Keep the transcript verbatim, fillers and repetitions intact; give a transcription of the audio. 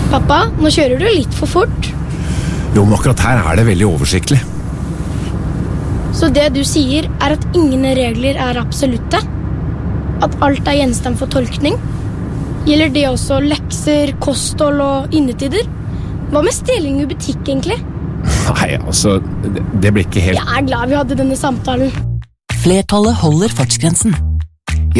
Pappa, nå kjører du litt for fort. Jo, men akkurat her er det veldig oversiktlig. Så det du sier er at ingen regler er absolutte? At alt er gjenstand for tolkning? Gjelder det også lekser, kosthold og innetider? Hva med stjeling i butikk egentlig? Nei, altså, det, det blir ikke helt... Jeg er glad vi hadde denne samtalen. Flertallet holder fartsgrensen.